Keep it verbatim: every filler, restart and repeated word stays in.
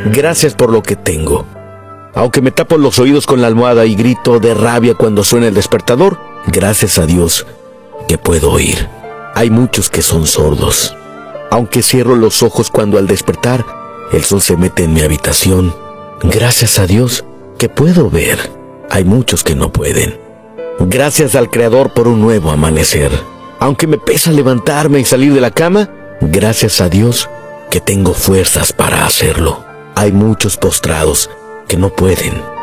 Gracias por lo que tengo. Aunque me tapo los oídos con la almohada y grito de rabia cuando suena el despertador, gracias a Dios que puedo oír. Hay muchos que son sordos. Aunque cierro los ojos cuando al despertar el sol se mete en mi habitación, gracias a Dios que puedo ver. Hay muchos que no pueden. Gracias al Creador por un nuevo amanecer. Aunque me pesa levantarme y salir de la cama, gracias a Dios que tengo fuerzas para hacerlo. Hay muchos postrados que no pueden.